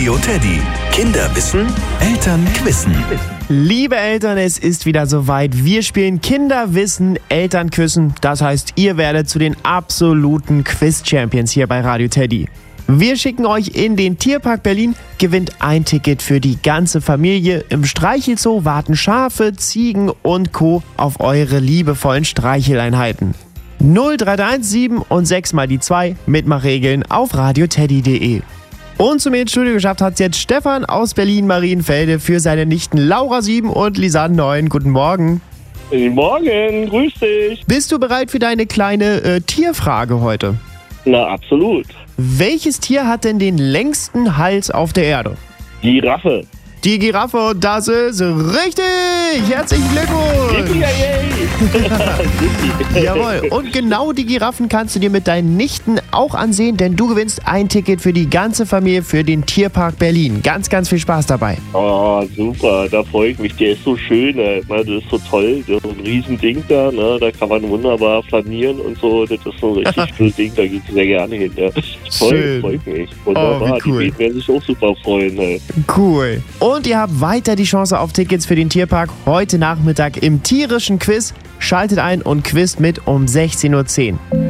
Radio Teddy. Kinder wissen, Eltern quissen. Liebe Eltern, es ist wieder soweit. Wir spielen Kinderwissen, Eltern küssen. Das heißt, ihr werdet zu den absoluten Quiz-Champions hier bei Radio Teddy. Wir schicken euch in den Tierpark Berlin, gewinnt ein Ticket für die ganze Familie. Im Streichelzoo warten Schafe, Ziegen und Co. auf eure liebevollen Streicheleinheiten. 0317 und 6 mal die 2 Mitmachregeln auf radioteddy.de. Und zu mir ins Studio geschafft hat es jetzt Stefan aus Berlin-Marienfelde für seine Nichten Laura 7 und Lisanne 9. Guten Morgen. Guten Morgen, grüß dich. Bist du bereit für deine kleine Tierfrage heute? Na, absolut. Welches Tier hat denn den längsten Hals auf der Erde? Giraffe. Die Giraffe, das ist richtig! Herzlichen Glückwunsch! Jawohl, und genau die Giraffen kannst du dir mit deinen Nichten auch ansehen, denn du gewinnst ein Ticket für die ganze Familie für den Tierpark Berlin. Ganz, ganz viel Spaß dabei. Oh, super, da freue ich mich. Der ist so schön, ne? Das ist so toll. So ein Riesending da, ne? Da kann man wunderbar flanieren und so. Das ist so ein richtig schönes Ding, da geht es sehr gerne hin. Ja. Toll, freut mich. Wunderbar, oh, wie cool. Die werden sich auch super freuen. Ne? Cool. Und ihr habt weiter die Chance auf Tickets für den Tierpark heute Nachmittag im tierischen Quiz. Schaltet ein und quizt mit um 16:10 Uhr.